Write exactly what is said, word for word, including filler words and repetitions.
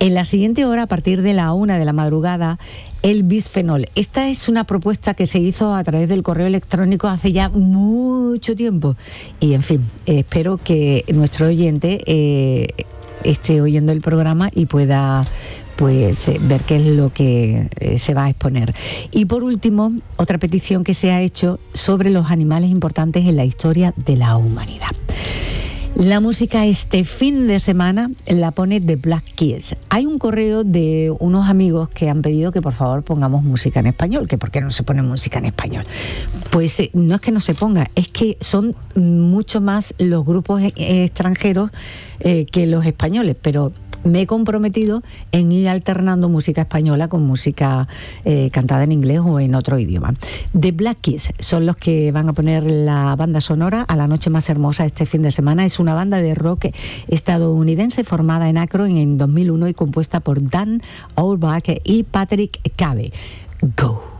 En la siguiente hora, a partir de la una de la madrugada, el bisfenol. Esta es una propuesta que se hizo a través del correo electrónico hace ya mucho tiempo. Y, en fin, eh, espero que nuestro oyente eh, esté oyendo el programa y pueda pues eh, ver qué es lo que eh, se va a exponer. Y por último, otra petición que se ha hecho sobre los animales importantes en la historia de la humanidad. La música este fin de semana la pone The Black Keys. Hay un correo de unos amigos que han pedido que por favor pongamos música en español, que por qué no se pone música en español. Pues eh, no es que no se ponga, es que son mucho más los grupos eh, extranjeros eh, que los españoles, pero me he comprometido en ir alternando música española con música eh, cantada en inglés o en otro idioma. The Black Keys son los que van a poner la banda sonora a La Noche Más Hermosa este fin de semana. Es una banda de rock estadounidense formada en Akron en dos mil uno y compuesta por Dan Auerbach y Patrick Cabe. Go.